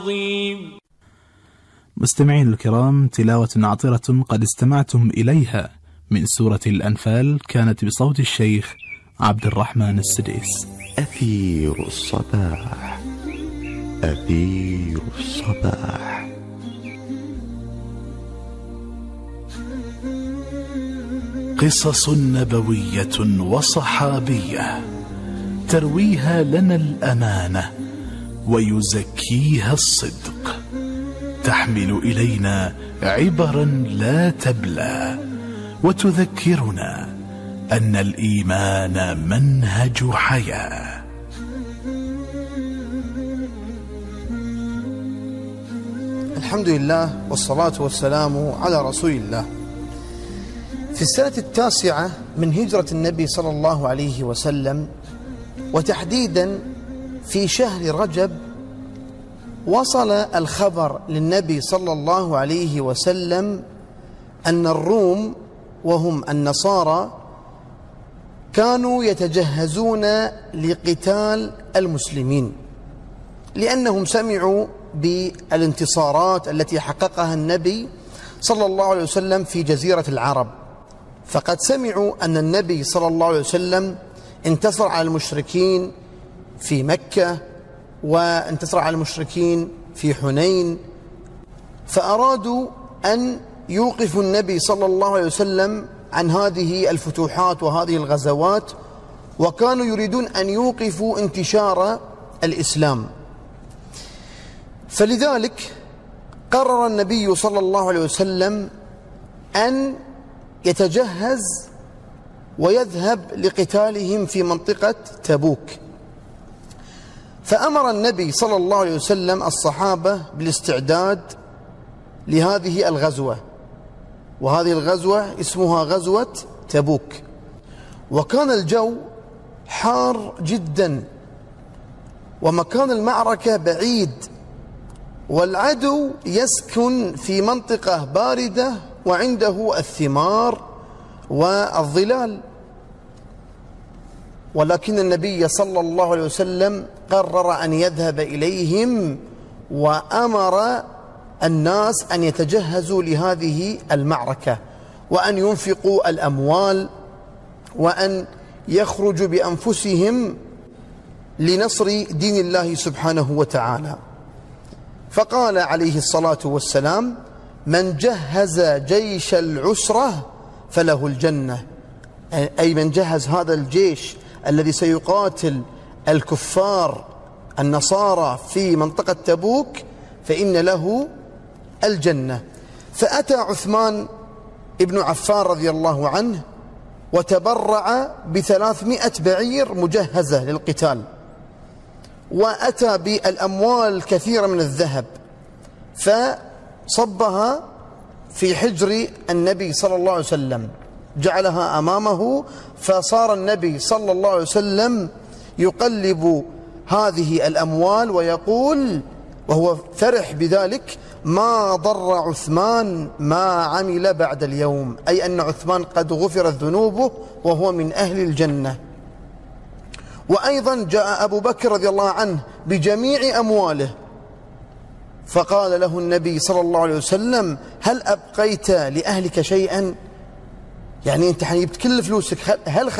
مستمعين الكرام، تلاوة عطرة قد استمعتم إليها من سورة الأنفال كانت بصوت الشيخ عبد الرحمن السديس. أثير الصباح، أثير الصباح. قصص نبوية وصحابية ترويها لنا الأمانة ويزكيها الصدق، تحمل إلينا عبرا لا تبلى، وتذكرنا أن الإيمان منهج حياة. الحمد لله والصلاة والسلام على رسول الله. في السنة 9 من هجرة النبي صلى الله عليه وسلم، وتحديدا في شهر رجب، وصل الخبر للنبي صلى الله عليه وسلم أن الروم وهم النصارى كانوا يتجهزون لقتال المسلمين، لأنهم سمعوا بالانتصارات التي حققها النبي صلى الله عليه وسلم في جزيرة العرب. فقد سمعوا أن النبي صلى الله عليه وسلم انتصر على المشركين في مكة، وانتصر على المشركين في حنين، فأرادوا أن يوقفوا النبي صلى الله عليه وسلم عن هذه الفتوحات وهذه الغزوات، وكانوا يريدون أن يوقفوا انتشار الإسلام. فلذلك قرر النبي صلى الله عليه وسلم أن يتجهز ويذهب لقتالهم في منطقة تبوك. فأمر النبي صلى الله عليه وسلم الصحابة بالاستعداد لهذه الغزوة، وهذه الغزوة اسمها غزوة تبوك. وكان الجو حار جدا، ومكان المعركة بعيد، والعدو يسكن في منطقة باردة وعنده الثمار والظلال. ولكن النبي صلى الله عليه وسلم قرر أن يذهب إليهم، وأمر الناس أن يتجهزوا لهذه المعركة، وأن ينفقوا الأموال، وأن يخرجوا بأنفسهم لنصر دين الله سبحانه وتعالى. فقال عليه الصلاة والسلام: من جهز جيش العسرة فله الجنة، أي من جهز هذا الجيش الذي سيقاتل الكفار النصارى في منطقة تبوك فإن له الجنة. فأتى عثمان ابن عفان رضي الله عنه وتبرع ب300 بعير مجهزة للقتال، وأتى بالأموال الكثيرة من الذهب، فصبها في حجر النبي صلى الله عليه وسلم، جعلها أمامه. فصار النبي صلى الله عليه وسلم يقلب هذه الأموال ويقول وهو فرح بذلك: ما ضر عثمان ما عمل بعد اليوم، أي أن عثمان قد غفرت ذنوبه وهو من أهل الجنة. وأيضا جاء أبو بكر رضي الله عنه بجميع أمواله، فقال له النبي صلى الله عليه وسلم: هل أبقيت لأهلك شيئا؟ يعني أنت جبت كل فلوسك، هل